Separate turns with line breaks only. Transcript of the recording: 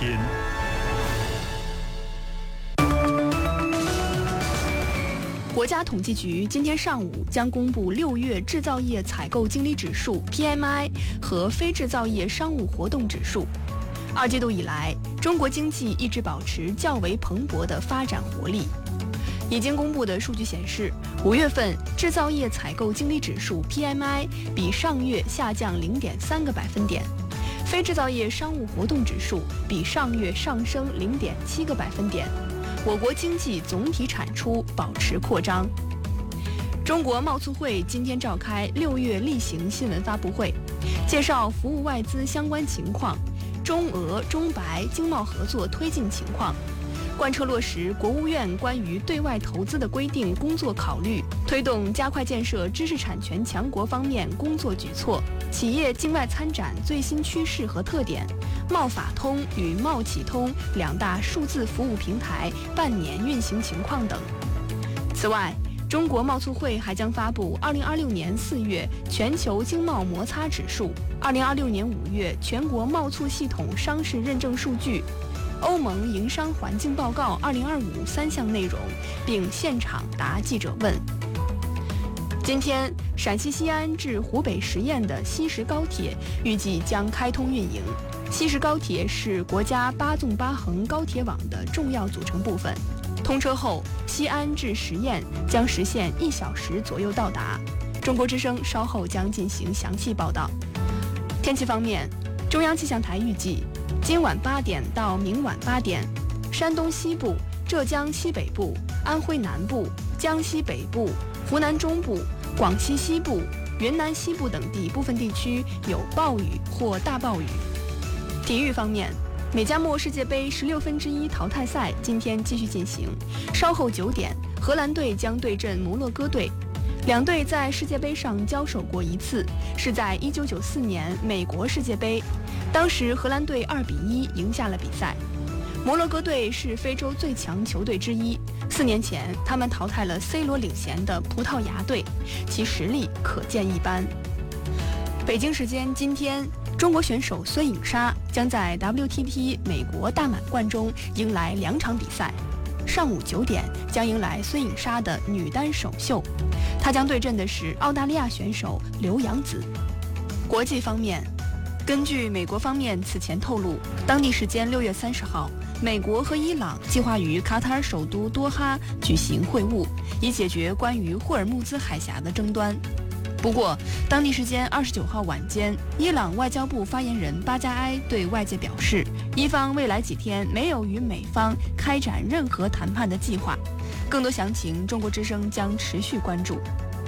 品。
国家统计局今天上午将公布6月制造业采购经理指数 PMI 和非制造业商务活动指数。2季度以来，中国经济一直保持较为蓬勃的发展活力。已经公布的数据显示，5月份制造业采购经理指数 PMI 比上月下降0.3个百分点，非制造业商务活动指数比上月上升0.7个百分点。我国经济总体产出保持扩张。中国贸促会今天召开6月例行新闻发布会，介绍服务外资相关情况、中俄、中白经贸合作推进情况，贯彻落实国务院关于对外投资的规定工作考虑，推动加快建设知识产权强国方面工作举措，企业境外参展最新趋势和特点，贸法通与贸企通2大数字服务平台半年运行情况等。此外，中国贸促会还将发布2026年4月全球经贸摩擦指数、2026年5月全国贸促系统商事认证数据、欧盟营商环境报告2025 3项内容，并现场答记者问。今天，陕西西安至湖北十堰的西石高铁预计将开通运营。西石高铁是国家8纵8横高铁网的重要组成部分。通车后，西安至十堰将实现1小时左右到达。中国之声稍后将进行详细报道。天气方面，中央气象台预计，今晚8点到明晚8点，山东西部、浙江西北部、安徽南部、江西北部、湖南中部、广西西部、云南西部等地部分地区有暴雨或大暴雨。体育方面，美加墨世界杯16分之一淘汰赛今天继续进行，稍后9点，荷兰队将对阵摩洛哥队。两队在世界杯上交手过一次，是在1994年美国世界杯，当时荷兰队2比1赢下了比赛。摩洛哥队是非洲最强球队之一，4年前他们淘汰了 C 罗领衔的葡萄牙队，其实力可见一斑。北京时间今天，中国选手孙颖莎将在 WTT 美国大满贯中迎来2场比赛。上午9点将迎来孙颖莎的女单首秀，她将对阵的是澳大利亚选手刘洋子。国际方面，根据美国方面此前透露，当地时间6月30号，美国和伊朗计划于卡塔尔首都多哈举行会晤，以解决关于霍尔木兹海峡的争端。不过，当地时间29号晚间，伊朗外交部发言人巴加埃对外界表示，伊方未来几天没有与美方开展任何谈判的计划。更多详情，中国之声将持续关注。